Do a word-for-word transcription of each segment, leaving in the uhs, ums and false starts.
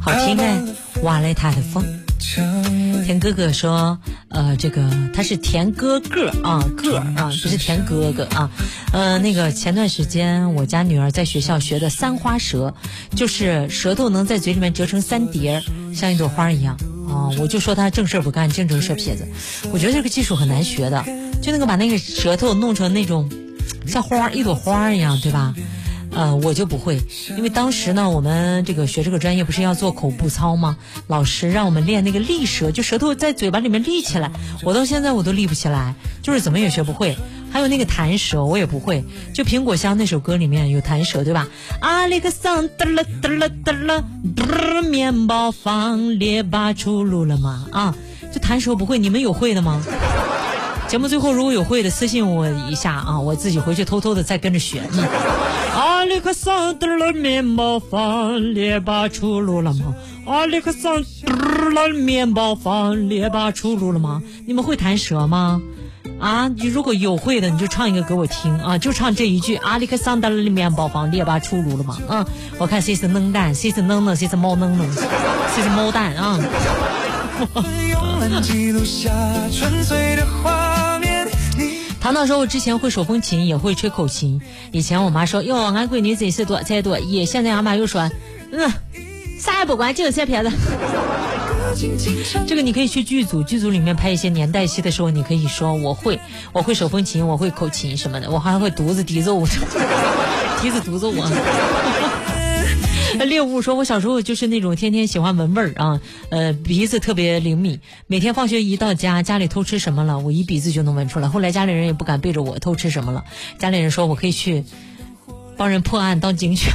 好听哎，挖了他的风。田哥哥说，呃，这个他是田哥哥啊，个啊，不是田哥哥啊。呃，那个前段时间我家女儿在学校学的三花舌，就是舌头能在嘴里面折成三叠，像一朵花一样啊。我就说她正事不干，净整舌撇子。我觉得这个技术很难学的，就那个把那个舌头弄成那种像花一朵花一样，对吧？呃，我就不会，因为当时呢，我们这个学这个专业不是要做口部操吗？老师让我们练那个立舌，就舌头在嘴巴里面立起来，我到现在我都立不起来，就是怎么也学不会。还有那个弹舌我也不会，就苹果香那首歌里面有弹舌，对吧？阿里克桑哒啦哒啦哒啦，面包房列巴出炉了吗？啊，就弹舌不会，你们有会的吗？节目最后如果有会的私信我一下啊，我自己回去偷偷的再跟着学。嗯阿里克桑德勒面包房列巴出炉了吗？阿里克桑德勒面包房列巴出炉了吗？你们会弹舌吗？啊，你如果有会的，你就唱一个给我听啊，就唱这一句。阿里克桑德勒面包房列巴出炉了吗？啊，我看谁是能干，谁是能能，谁是猫能能，谁是猫蛋啊。唐唐说，我之前会手风琴，也会吹口琴。以前我妈说，哟，俺闺女真是多才多艺。现在俺妈又说，嗯，啥也不管，净学撇子。这个你可以去剧组，剧组里面拍一些年代戏的时候，你可以说我会，我会手风琴，我会口琴什么的，我还会犊子笛子舞，笛子犊子舞。猎物说，我小时候就是那种天天喜欢闻味儿啊，呃，鼻子特别灵敏，每天放学一到家，家里偷吃什么了，我一鼻子就能闻出来。后来家里人也不敢背着我偷吃什么了，家里人说我可以去帮人破案当警犬。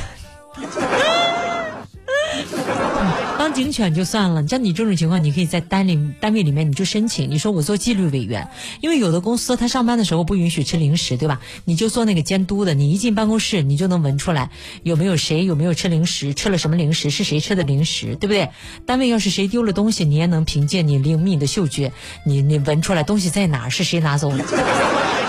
当警犬就算了，像你这种情况，你可以在单里单位里面你就申请，你说我做纪律委员，因为有的公司他上班的时候不允许吃零食，对吧？你就做那个监督的，你一进办公室你就能闻出来有没有谁有没有吃零食，吃了什么零食，是谁吃的零食，对不对？单位要是谁丢了东西，你也能凭借你灵敏的嗅觉，你你闻出来东西在哪儿，是谁拿走的。